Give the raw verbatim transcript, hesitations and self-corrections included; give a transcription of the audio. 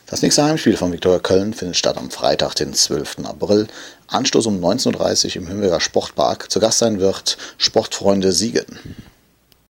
Das nächste Heimspiel von Viktoria Köln findet statt am Freitag, den zwölften April. Anstoß um neunzehn Uhr dreißig im Hünberger Sportpark. Zu Gast sein wird Sportfreunde Siegen.